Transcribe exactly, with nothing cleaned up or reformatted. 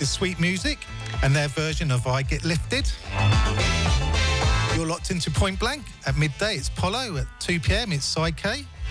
is Sweet Music and their version of I Get Lifted. You're locked into Point Blank. At midday, it's Polo. At two p m, it's Side K.